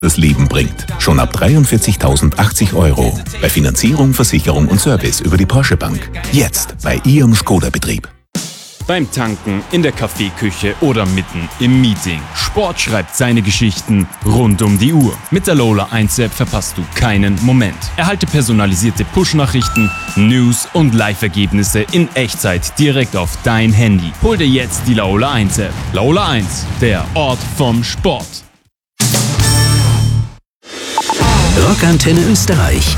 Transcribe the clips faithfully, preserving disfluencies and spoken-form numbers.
das Leben bringt. Schon ab dreiundvierzigtausendachtzig Euro. Bei Finanzierung, Versicherung und Service über die Porsche Bank. Jetzt bei Ihrem Skoda-Betrieb. Beim Tanken, in der Kaffeeküche oder mitten im Meeting. Sport schreibt seine Geschichten rund um die Uhr. Mit der Lola eins App verpasst du keinen Moment. Erhalte personalisierte Push-Nachrichten, News und Live-Ergebnisse in Echtzeit direkt auf dein Handy. Hol dir jetzt die Lola eins App. Lola eins, der Ort vom Sport. Rockantenne Österreich.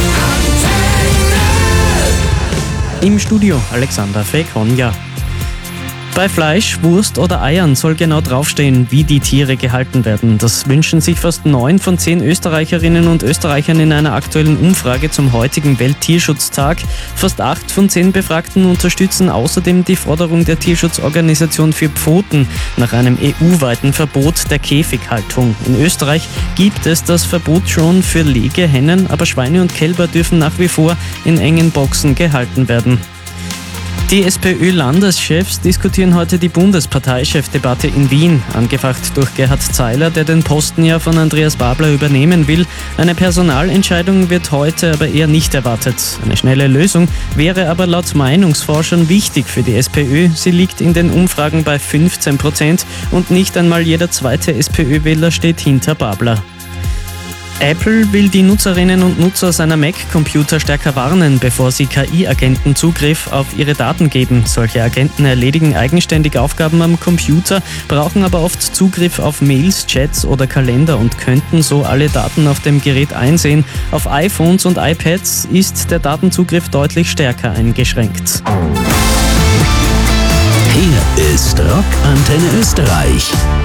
Im Studio Alexander Fekonja. Bei Fleisch, Wurst oder Eiern soll genau draufstehen, wie die Tiere gehalten werden. Das wünschen sich fast neun von zehn Österreicherinnen und Österreichern in einer aktuellen Umfrage zum heutigen Welttierschutztag. Fast acht von zehn Befragten unterstützen außerdem die Forderung der Tierschutzorganisation für Pfoten nach einem E U-weiten Verbot der Käfighaltung. In Österreich gibt es das Verbot schon für Legehennen, aber Schweine und Kälber dürfen nach wie vor in engen Boxen gehalten werden. Die SPÖ-Landeschefs diskutieren heute die Bundesparteichefdebatte in Wien, angefacht durch Gerhard Zeiler, der den Posten ja von Andreas Babler übernehmen will. Eine Personalentscheidung wird heute aber eher nicht erwartet. Eine schnelle Lösung wäre aber laut Meinungsforschern wichtig für die SPÖ. Sie liegt in den Umfragen bei fünfzehn Prozent und nicht einmal jeder zweite SPÖ-Wähler steht hinter Babler. Apple will die Nutzerinnen und Nutzer seiner Mac-Computer stärker warnen, bevor sie K I-Agenten Zugriff auf ihre Daten geben. Solche Agenten erledigen eigenständig Aufgaben am Computer, brauchen aber oft Zugriff auf Mails, Chats oder Kalender und könnten so alle Daten auf dem Gerät einsehen. Auf iPhones und iPads ist der Datenzugriff deutlich stärker eingeschränkt. Hier ist Rockantenne Österreich.